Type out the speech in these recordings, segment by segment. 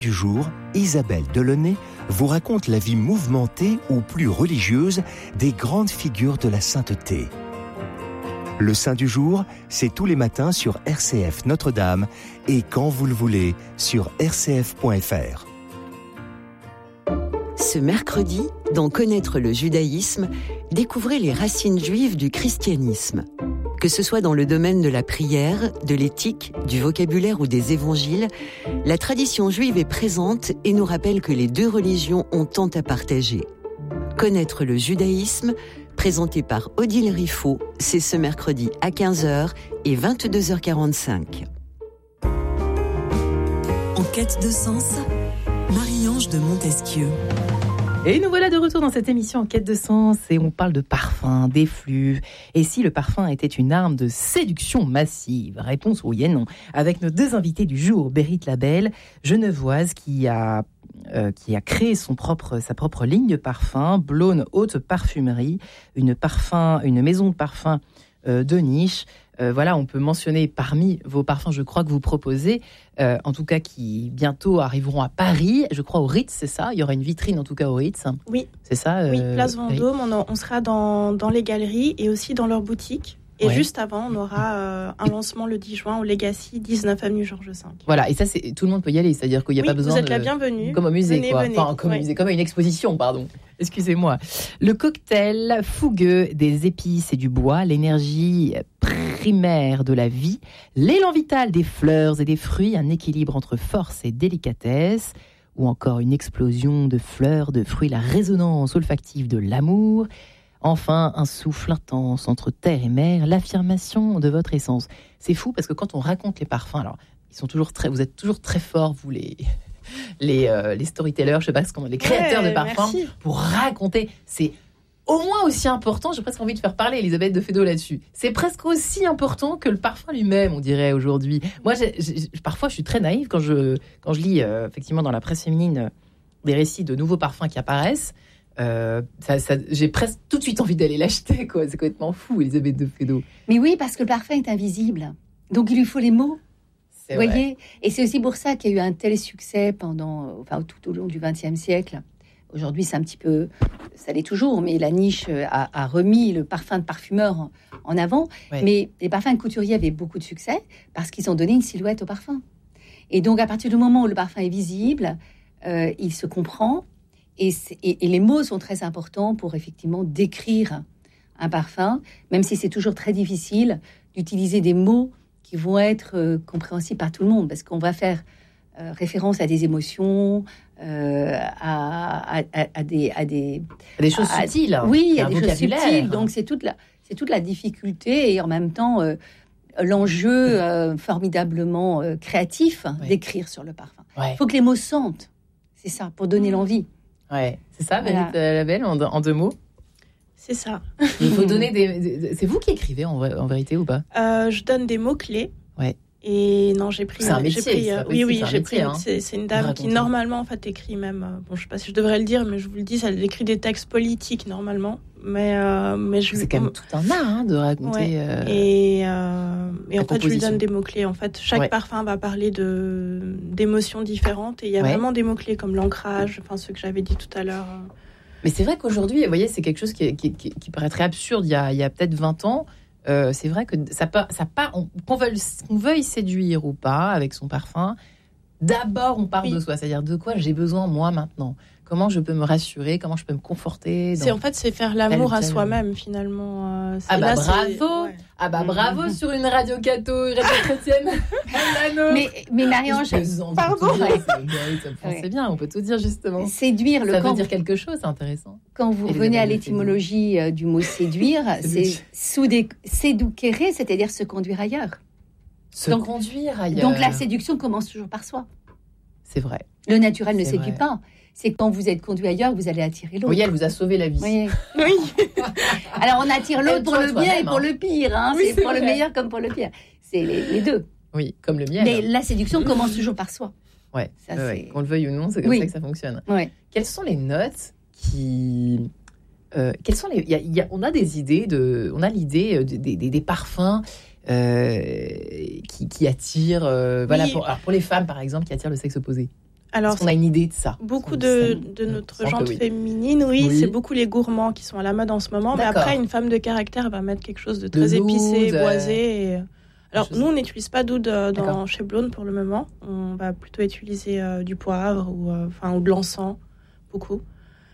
Du jour, Isabelle Delaunay vous raconte la vie mouvementée ou plus religieuse des grandes figures de la sainteté. Le Saint du jour, c'est tous les matins sur RCF Notre-Dame et quand vous le voulez sur rcf.fr. Ce mercredi, dans Connaître le judaïsme, découvrez les racines juives du christianisme. Que ce soit dans le domaine de la prière, de l'éthique, du vocabulaire ou des évangiles, la tradition juive est présente et nous rappelle que les deux religions ont tant à partager. Connaître le judaïsme, présenté par Odile Riffaut, c'est ce mercredi à 15h et 22h45. En quête de sens, Marie-Ange de Montesquieu. Et nous voilà de retour dans cette émission En quête de sens et on parle de parfum, d'effluves. Et si le parfum était une arme de séduction massive ? Réponse oui et non. Avec nos deux invités du jour, Berit Labelle, genevoise qui a créé sa propre ligne de parfum, Blône Haute Parfumerie, une maison de parfum de niche. Voilà, on peut mentionner parmi vos parfums, je crois que vous proposez, en tout cas qui bientôt arriveront à Paris, je crois au Ritz, c'est ça ? Il y aura une vitrine en tout cas au Ritz. Oui. C'est ça Oui, Place Vendôme, on sera dans les galeries et aussi dans leurs boutiques. Et juste avant, on aura un lancement le 10 juin au Legacy, 19 avenue Georges V. Voilà, et ça, tout le monde peut y aller, c'est-à-dire qu'il n'y a pas besoin vous êtes la bienvenue. Comme au musée, venez, quoi. Venez. Enfin, comme au musée, comme à une exposition, pardon. Excusez-moi. Le cocktail fougueux des épices et du bois, l'énergie primaire de la vie, l'élan vital des fleurs et des fruits, un équilibre entre force et délicatesse, ou encore une explosion de fleurs, de fruits, la résonance olfactive de l'amour. Enfin, un souffle intense entre terre et mer, l'affirmation de votre essence. C'est fou parce que quand on raconte les parfums, alors vous êtes toujours très forts, vous les storytellers, je sais pas comment, les créateurs de parfums, merci. Pour raconter, c'est au moins aussi important. J'ai presque envie de faire parler Elisabeth de Fédot là-dessus. C'est presque aussi important que le parfum lui-même, on dirait aujourd'hui. Moi, parfois, je suis très naïve quand je lis effectivement dans la presse féminine des récits de nouveaux parfums qui apparaissent. J'ai presque tout de suite envie d'aller l'acheter, quoi. C'est complètement fou, Elisabeth de Fédot. Mais oui, parce que le parfum est invisible. Donc il lui faut les mots. Vous voyez ? Et c'est aussi pour ça qu'il y a eu un tel succès tout au long du XXe siècle. Aujourd'hui, c'est un petit peu, ça l'est toujours, mais la niche a remis le parfum de parfumeur en avant. Ouais. Mais les parfums de couturiers avaient beaucoup de succès parce qu'ils ont donné une silhouette au parfum. Et donc, à partir du moment où le parfum est visible, il se comprend. Et les mots sont très importants pour effectivement décrire un parfum, même si c'est toujours très difficile d'utiliser des mots qui vont être compréhensibles par tout le monde, parce qu'on va faire référence à des émotions, à des choses subtiles. Oui, à des choses subtiles. Donc c'est toute la difficulté et en même temps l'enjeu formidablement créatif d'écrire sur le parfum. Il faut que les mots sentent, c'est ça, pour donner l'envie. Ouais, c'est ça, Berit Labelle, en deux mots. C'est ça. Il faut donner c'est vous qui écrivez en vérité ou pas ? Je donne des mots clés. Ouais. Et non, j'ai pris. C'est un métier. C'est une dame qui normalement en fait écrit même. Je sais pas si je devrais le dire, mais je vous le dis, elle écrit des textes politiques normalement. Mais c'est quand même tout un art de raconter. Et en fait, je lui donne des mots clés. En fait, chaque parfum va parler d'émotions différentes et il y a vraiment des mots clés comme l'ancrage, enfin ceux que j'avais dit tout à l'heure. Mais c'est vrai qu'aujourd'hui, vous voyez, c'est quelque chose qui paraîtrait absurde il y a peut-être 20 ans. C'est vrai que qu'on veuille séduire ou pas avec son parfum, d'abord on part de soi, c'est-à-dire de quoi j'ai besoin moi maintenant. Comment je peux me rassurer, comment je peux me conforter. C'est faire l'amour à soi-même finalement. Bravo sur une radio catho, une radio chrétienne. mais Marie-Ange, pardon. C'est bien, on peut tout dire justement. Séduire, ça veut dire quelque chose, c'est intéressant. Quand vous revenez à l'étymologie du mot séduire, c'est séduquere, c'est-à-dire se conduire ailleurs. Conduire ailleurs. Donc la séduction commence toujours par soi. C'est vrai. Le naturel ne séduit pas. C'est quand vous êtes conduit ailleurs, vous allez attirer l'autre. Oui, elle vous a sauvé la vie. Oui. Alors on attire l'autre pour le bien et pour le pire. C'est pour le meilleur comme pour le pire. C'est les deux. Oui, comme le miel. Mais la séduction commence toujours par soi. Ouais. Qu'on le veuille ou non, c'est comme ça que ça fonctionne. Ouais. Quelles sont les notes qui... on a des idées on a l'idée des parfums qui attirent... pour les femmes, par exemple, qui attirent le sexe opposé. Alors, est-ce qu'on a une idée de ça? Beaucoup de notre gente féminine, c'est beaucoup les gourmands qui sont à la mode en ce moment. D'accord. Mais après, une femme de caractère va mettre quelque chose de très épicé, boisé. Alors, nous, on n'utilise pas d'oud chez Blonde pour le moment. On va plutôt utiliser du poivre ou de l'encens, beaucoup.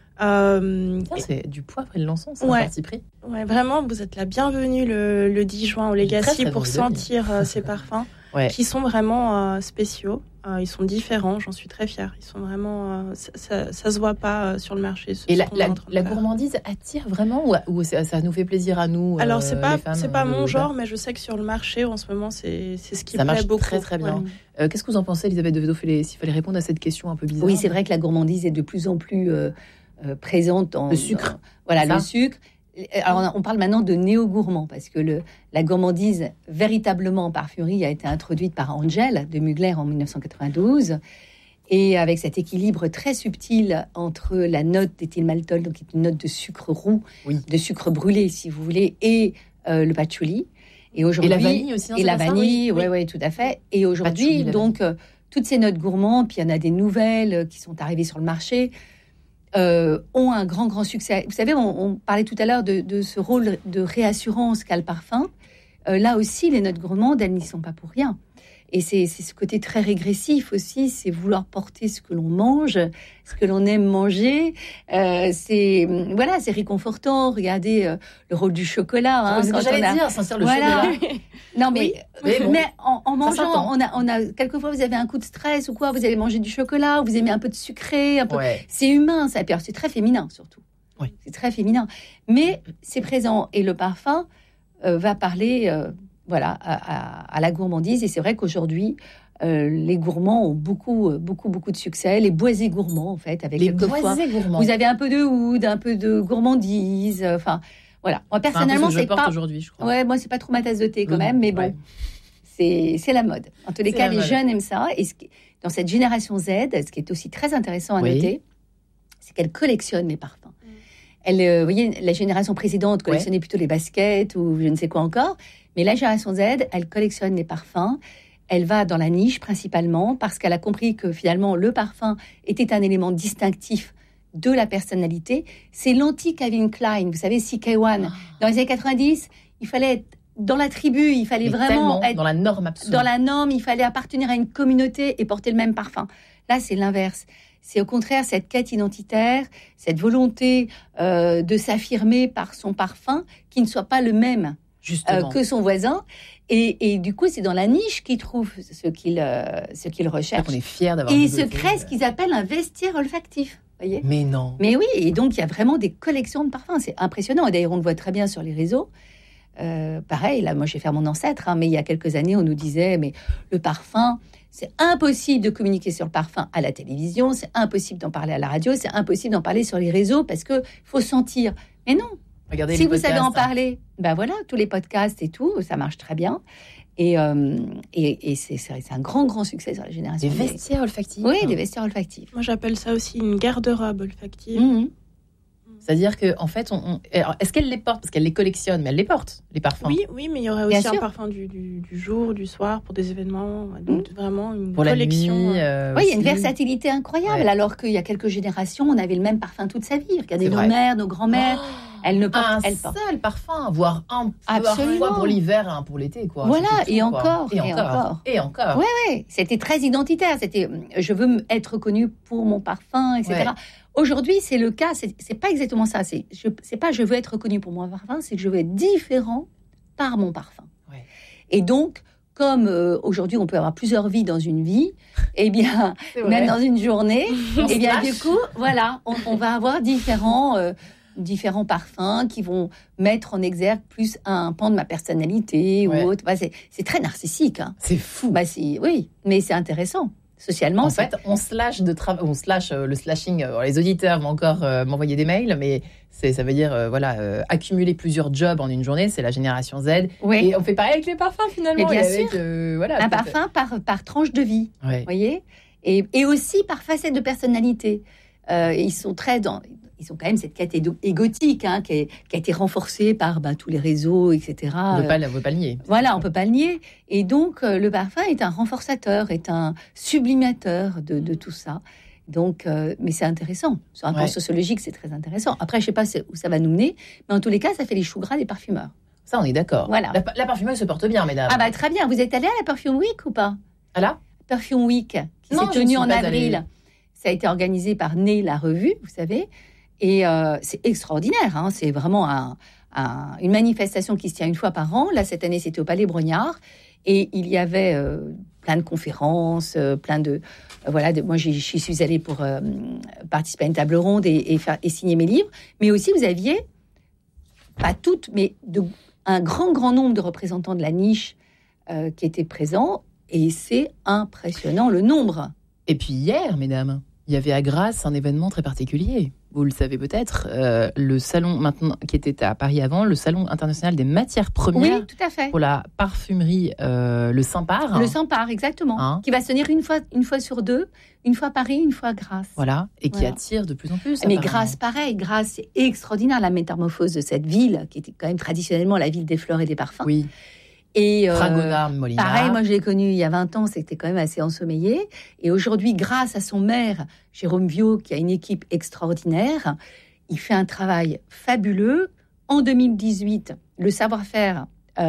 C'est du poivre et de l'encens, c'est un parti pris. Ouais, vraiment, vous êtes la bienvenue le 10 juin au Legacy pour sentir ces parfums qui sont vraiment spéciaux. Ils sont différents, j'en suis très fière. Ils sont vraiment, ça se voit pas sur le marché. Et la gourmandise attire vraiment ou ça nous fait plaisir à nous? Alors c'est pas mon genre, mais je sais que sur le marché en ce moment c'est ce qui plaît beaucoup. Ça marche très très bien. Qu'est-ce que vous en pensez, Elisabeth de Vedo-Fellé, s'il fallait répondre à cette question un peu bizarre? Oui, c'est vrai que la gourmandise est de plus en plus présente dans le sucre. Le sucre. Alors, on parle maintenant de néo-gourmand parce que la gourmandise véritablement en parfumerie a été introduite par Angel de Mugler en 1992 et avec cet équilibre très subtil entre la note d'éthylmaltol, donc qui est une note de sucre roux, de sucre brûlé si vous voulez, et le patchouli. Et aujourd'hui, la vanille aussi. Et la vanille, oui, tout à fait. Et aujourd'hui, donc, toutes ces notes gourmandes, puis il y en a des nouvelles qui sont arrivées sur le marché, ont un grand succès. Vous savez, on parlait tout à l'heure de ce rôle de réassurance qu'a le parfum. Là aussi, les notes gourmandes, elles n'y sont pas pour rien. Et c'est ce côté très régressif aussi, c'est vouloir porter ce que l'on mange, ce que l'on aime manger. C'est réconfortant. Regardez le rôle du chocolat. C'est ce que j'allais dire, sentir le chocolat. Non, mais en mangeant, on a quelquefois vous avez un coup de stress ou quoi, vous allez manger du chocolat, vous aimez un peu de sucré, un peu. C'est humain, ça. C'est très féminin surtout. Oui. C'est très féminin, mais c'est présent et le parfum va parler. À la gourmandise. Et c'est vrai qu'aujourd'hui, les gourmands ont beaucoup de succès. Les boisés gourmands, en fait, avec boisés gourmands. Vous avez un peu de oud, un peu de gourmandise. Voilà. Moi, personnellement, c'est pas. Aujourd'hui, je crois. Ouais, moi, c'est pas trop ma tasse de thé quand même, mais bon, c'est la mode. En tous les cas, les jeunes aiment ça. Et dans cette génération Z, ce qui est aussi très intéressant à noter, c'est qu'elle collectionne les parfums. Vous voyez, la génération précédente collectionnait plutôt les baskets ou je ne sais quoi encore. Mais la génération Z, elle collectionne les parfums. Elle va dans la niche principalement parce qu'elle a compris que finalement, le parfum était un élément distinctif de la personnalité. C'est l'anti-Calvin Klein. Vous savez, CK1. Dans les années 90, il fallait être dans la tribu. Il fallait vraiment être dans la norme absolue. Dans la norme, il fallait appartenir à une communauté et porter le même parfum. Là, c'est l'inverse. C'est au contraire cette quête identitaire, cette volonté de s'affirmer par son parfum qui ne soit pas le même que son voisin. Et du coup, c'est dans la niche qu'il trouve ce qu'il recherche. On est fiers d'avoir. Et il se crée ce qu'ils appellent un vestiaire olfactif. Voyez ? Mais non. Mais oui, et donc il y a vraiment des collections de parfums. C'est impressionnant. Et d'ailleurs, on le voit très bien sur les réseaux. Pareil, là, moi, je vais faire mon ancêtre, mais il y a quelques années, on nous disait, mais le parfum, c'est impossible de communiquer sur le parfum à la télévision, c'est impossible d'en parler à la radio, c'est impossible d'en parler sur les réseaux parce que faut sentir. Mais non. Regardez si vous savez en parler, ben voilà, tous les podcasts et tout, ça marche très bien. Et c'est un grand succès sur la génération. Des vestiaires olfactifs. Oui, des vestiaires olfactifs. Moi, j'appelle ça aussi une garde-robe olfactive. Mmh. C'est-à-dire qu'en fait, alors, est-ce qu'elle les porte? Parce qu'elle les collectionne, mais elle les porte, les parfums. Oui, mais il y aurait aussi un parfum du jour, du soir, pour des événements. Donc, vraiment une collection. Pour la nuit, il y a une versatilité incroyable. Alors qu'il y a quelques générations, on avait le même parfum toute sa vie. Regardez nos mères, nos grands-mères. Elles ne portent un seul parfun, voire un fois pour l'hiver et un pour l'été, quoi. Voilà, tout, et quoi. encore. Oui. C'était très identitaire. C'était, je veux être reconnue pour mon parfum, etc. Ouais. Aujourd'hui, c'est le cas. C'est pas exactement ça. C'est pas je veux être reconnue pour mon parfum, c'est que je veux être différent par mon parfum. Ouais. Et donc, comme aujourd'hui, on peut avoir plusieurs vies dans une vie, eh bien, même dans une journée, eh bien, du coup, voilà, on va avoir différents parfums qui vont mettre en exergue plus un pan de ma personnalité ou autre. C'est très narcissique. Hein. C'est fou. Oui, mais c'est intéressant. Socialement, en fait, on slash le slashing. Les auditeurs vont encore m'envoyer des mails, mais ça veut dire accumuler plusieurs jobs en une journée. C'est la génération Z. Oui. Et on fait pareil avec les parfums finalement. Et bien sûr. Un parfum par tranche de vie. Ouais. Voyez. Et aussi par facette de personnalité. Ils sont quand même cette quête égotique qui a été renforcée par tous les réseaux, etc. On ne peut pas le nier. Voilà, on ne peut pas le nier. Et donc, le parfum est un renforçateur, est un sublimateur de tout ça. Donc, mais c'est intéressant. Sur un plan sociologique, c'est très intéressant. Après, je ne sais pas où ça va nous mener, mais en tous les cas, ça fait les choux gras des parfumeurs. Ça, on est d'accord. Voilà. La parfumeuse se porte bien, mesdames. Ah très bien. Vous êtes allés à la Perfume Week ou pas? À la Perfume Week, qui s'est tenue en avril. Ça a été organisé par Né, la revue, vous savez. Et c'est extraordinaire. C'est vraiment une manifestation qui se tient une fois par an. Là, cette année, c'était au Palais Brognard. Et il y avait plein de conférences, moi, j'y suis allée pour participer à une table ronde et signer mes livres. Mais aussi, vous aviez, pas toutes, mais un grand nombre de représentants de la niche qui étaient présents. Et c'est impressionnant, le nombre. Et puis hier, mesdames, il y avait à Grasse un événement très particulier. Vous le savez peut-être, le salon maintenant qui était à Paris avant, le salon international des matières premières. Oui, tout à fait. Pour la parfumerie, le Saint-Par. Le Saint-Par, exactement. Qui va se tenir une fois sur deux, une fois à Paris, une fois à Grasse. Voilà, et qui attire de plus en plus. Mais Grasse, pareil. Grasse, c'est extraordinaire, la métamorphose de cette ville, qui était quand même traditionnellement la ville des fleurs et des parfums. Oui. Et Fragonard, Molinard. Pareil, moi je l'ai connu il y a 20 ans, c'était quand même assez ensommeillé. Et aujourd'hui, grâce à son maire, Jérôme Viau, qui a une équipe extraordinaire, il fait un travail fabuleux. En 2018, le savoir-faire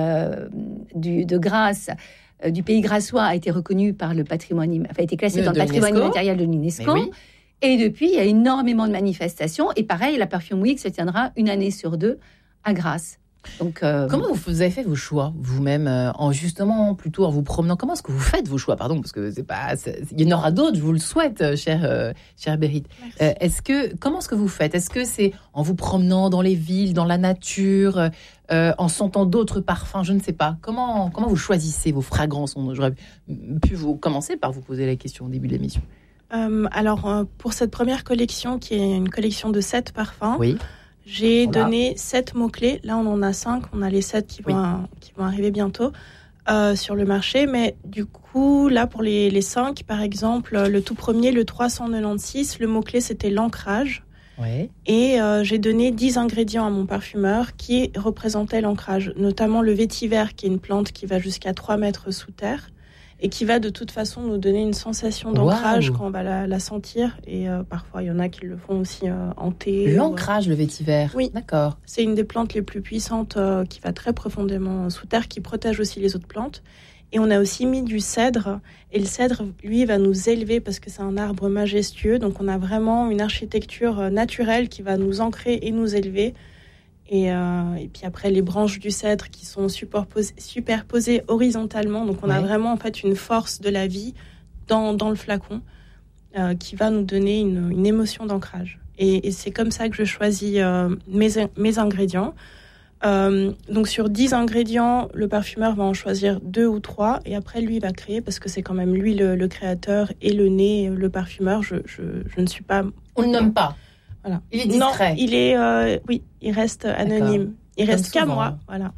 de Grasse, du pays grassois, a été reconnu par le patrimoine, a été classé dans le patrimoine immatériel de l'UNESCO. Oui. Et depuis, il y a énormément de manifestations. Et pareil, la Perfume Week se tiendra une année sur deux à Grasse. Donc, comment vous avez fait vos choix vous-même en vous promenant? Comment est-ce que vous faites vos choix? Pardon, parce que il y en aura d'autres, je vous le souhaite, chère Bérit. Comment est-ce que vous faites? Est-ce que c'est en vous promenant dans les villes, dans la nature, en sentant d'autres parfums? Je ne sais pas. Comment vous choisissez vos fragrances? J'aurais pu commencer par vous poser la question au début de l'émission. Alors, pour cette première collection, qui est une collection de 7 parfums. Oui. J'ai donné 7 mots-clés. Là, on en a 5. On a les 7 qui vont arriver bientôt sur le marché. Mais du coup, là, pour les 5, par exemple, le tout premier, le 396, le mot-clé, c'était l'ancrage. Ouais. Et j'ai donné 10 ingrédients à mon parfumeur qui représentaient l'ancrage, notamment le vétiver, qui est une plante qui va jusqu'à 3 mètres sous terre et qui va de toute façon nous donner une sensation d'ancrage quand on va la sentir. Et parfois, il y en a qui le font aussi en thé. L'ancrage, le vétiver. Oui. D'accord. C'est une des plantes les plus puissantes qui va très profondément sous terre, qui protège aussi les autres plantes. Et on a aussi mis du cèdre. Et le cèdre, lui, va nous élever parce que c'est un arbre majestueux. Donc, on a vraiment une architecture naturelle qui va nous ancrer et nous élever. Et puis après, les branches du cèdre qui sont superposées horizontalement. Donc, on a vraiment en fait une force de la vie dans le flacon qui va nous donner une émotion d'ancrage. Et c'est comme ça que je choisis mes ingrédients. Donc, sur 10 ingrédients, le parfumeur va en choisir 2 ou 3. Et après, lui, il va créer parce que c'est quand même lui le créateur et le nez, le parfumeur. Je ne suis pas... On ne nomme pas. Voilà. Il est discret. Non, il reste anonyme. D'accord. Il reste qu'à souvent. moi, voilà.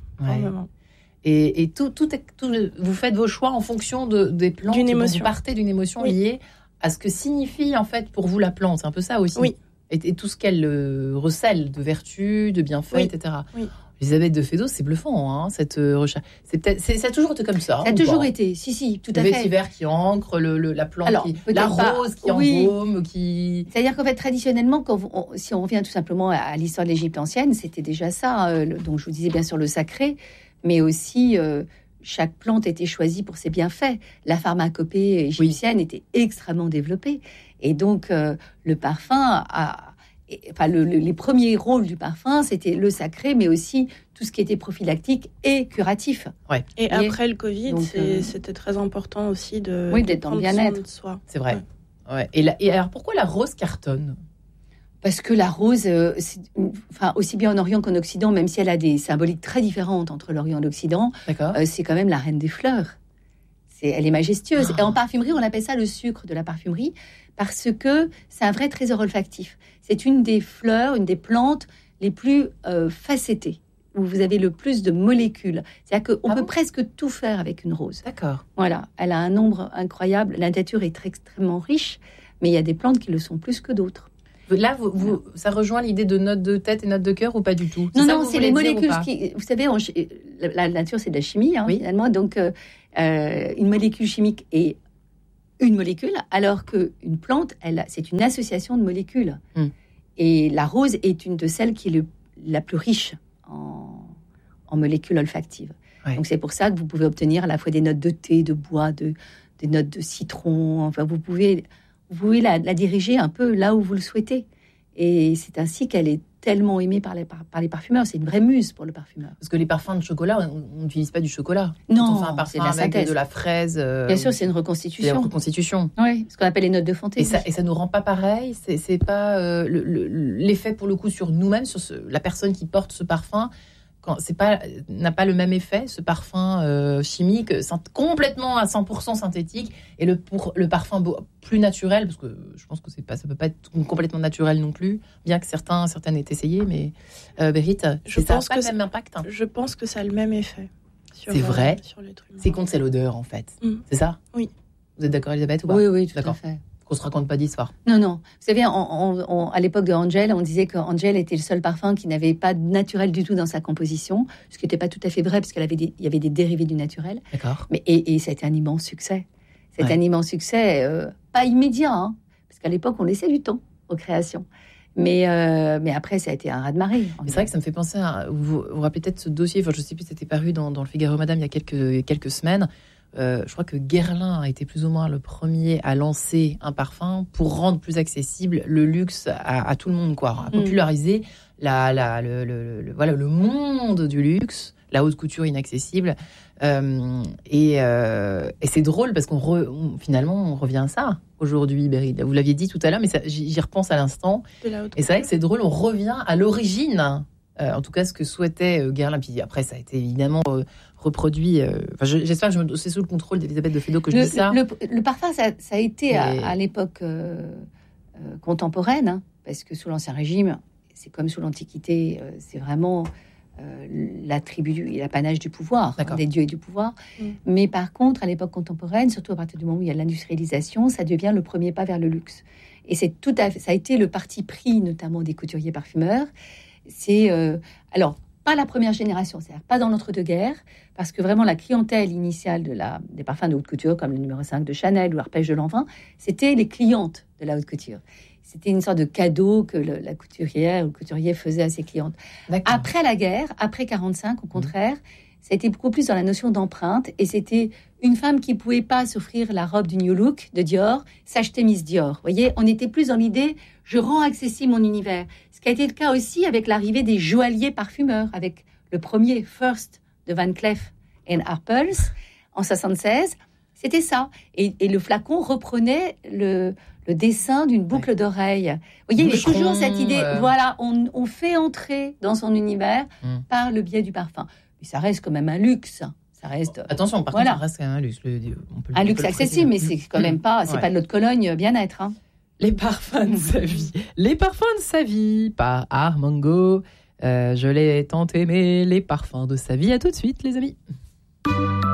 Et tout, vous faites vos choix en fonction des plantes. D'une émotion. Vous partez d'une émotion liée à ce que signifie en fait pour vous la plante. C'est un peu ça aussi. Oui. Et tout ce qu'elle recèle de vertus, de bienfaits, etc. Oui. Elisabeth de Fédos, c'est bluffant, cette recherche. Ça a toujours été comme ça. Ça a toujours été, si, tout à fait. Le vétiver qui ancre, la plante, la rose qui embaume, qui... C'est-à-dire qu'en fait, traditionnellement, si on revient tout simplement à l'histoire de l'Égypte ancienne, c'était déjà ça. Donc, je vous disais bien sûr le sacré, mais aussi chaque plante était choisie pour ses bienfaits. La pharmacopée égyptienne était extrêmement développée. Et donc, le parfum les premiers rôles du parfum, c'était le sacré, mais aussi tout ce qui était prophylactique et curatif. Ouais. Et après le Covid, c'était très important aussi d'être dans le bien-être. De soi. C'est vrai. Ouais. Et alors, pourquoi la rose cartonne ? Parce que la rose, aussi bien en Orient qu'en Occident, même si elle a des symboliques très différentes entre l'Orient et l'Occident, c'est quand même la reine des fleurs. Elle est majestueuse. Et en parfumerie, on appelle ça le sucre de la parfumerie, parce que c'est un vrai trésor olfactif. C'est une des fleurs, une des plantes les plus facettées, où vous avez le plus de molécules. C'est-à-dire qu'on peut presque tout faire avec une rose. D'accord. Voilà, elle a un nombre incroyable. La nature est extrêmement riche, mais il y a des plantes qui le sont plus que d'autres. Là, ça rejoint l'idée de notes de tête et notes de cœur ou pas du tout? Non, c'est les molécules qui... Vous savez, la nature, c'est de la chimie, finalement. Donc, une molécule chimique est une molécule, alors qu'une plante, c'est une association de molécules. Et la rose est une de celles qui est la plus riche en molécules olfactives. Ouais. Donc, c'est pour ça que vous pouvez obtenir à la fois des notes de thé, de bois, des notes de citron. Enfin, vous pouvez la diriger un peu là où vous le souhaitez. Et c'est ainsi qu'elle est tellement aimée par les parfumeurs. C'est une vraie muse pour le parfumeur. Parce que les parfums de chocolat, on n'utilise pas du chocolat. Non, on fait un parfum avec de la fraise. Bien sûr, c'est une reconstitution. C'est une reconstitution. Oui, ce qu'on appelle les notes de Fontaine. Et ça nous rend pas pareil. C'est pas l'effet pour le coup sur nous-mêmes, sur la personne qui porte ce parfum. N'a pas le même effet, ce parfum chimique, complètement à 100% synthétique, et le parfum plus naturel, parce que je pense que ça peut pas être complètement naturel non plus, bien que certaines aient essayé, mais Berit, ça n'a pas le même impact. Je pense que ça a le même effet. C'est vrai. C'est contre, c'est l'odeur en fait. C'est ça? Oui. Vous êtes d'accord, Elisabeth, ou pas? Oui, tout à fait. Qu'on se raconte pas d'histoire. Non. Vous savez, à l'époque de Angel, on disait qu'Angel était le seul parfum qui n'avait pas de naturel du tout dans sa composition, ce qui n'était pas tout à fait vrai, parce qu'il y avait des dérivés du naturel. D'accord. Et ça a été un immense succès. C'est un immense succès, pas immédiat, parce qu'à l'époque, on laissait du temps aux créations. Mais après, ça a été un raz-de-marée. C'est vrai que ça me fait penser à... Vous vous rappelez peut-être ce dossier, je ne sais plus, c'était paru dans le Figaro Madame il y a quelques semaines. Je crois que Guerlain a été plus ou moins le premier à lancer un parfum pour rendre plus accessible le luxe à tout le monde, quoi, à populariser le monde du luxe, la haute couture inaccessible. Et c'est drôle parce finalement on revient à ça aujourd'hui, Beryl. Vous l'aviez dit tout à l'heure, mais j'y repense à l'instant. Et c'est vrai que c'est drôle, on revient à l'origine. En tout cas, ce que souhaitait Guerlain. Puis après, ça a été évidemment reproduit. J'espère que c'est sous le contrôle d'Elisabeth de Fédot que je dis ça. Le parfum, ça a été à l'époque contemporaine, parce que sous l'Ancien Régime, c'est comme sous l'Antiquité, c'est vraiment l'attribut et l'apanage du pouvoir, des dieux et du pouvoir. Mais par contre, à l'époque contemporaine, surtout à partir du moment où il y a l'industrialisation, ça devient le premier pas vers le luxe. Et ça a été le parti pris, notamment des couturiers parfumeurs. C'est alors pas la première génération, c'est-à-dire pas dans l'entre-deux-guerres, parce que vraiment la clientèle initiale des parfums de haute couture, comme le numéro 5 de Chanel ou Arpège de Lanvin, c'était les clientes de la haute couture. C'était une sorte de cadeau que la couturière ou le couturier faisait à ses clientes. D'accord. Après la guerre, après 45, au contraire, ça a été beaucoup plus dans la notion d'empreinte, et c'était une femme qui pouvait pas s'offrir la robe du New Look de Dior, s'acheter Miss Dior. Vous voyez, on était plus dans l'idée, je rends accessible mon univers. Ce qui a été le cas aussi avec l'arrivée des joailliers parfumeurs, avec le premier First de Van Cleef & Arpels en 76. C'était ça. Et le flacon reprenait le dessin d'une boucle d'oreille. Vous voyez, il y a toujours cette idée, voilà, on fait entrer dans son univers par le biais du parfum. Mais ça reste quand même un luxe. Ça reste. Attention, par contre, ça reste quand même un luxe. Un luxe accessible, mais c'est quand même pas, c'est pas de l'eau de Cologne bien-être. Les parfums de sa vie. Les parfums de sa vie par Armango. Je l'ai tant aimé, les parfums de sa vie. À tout de suite, les amis.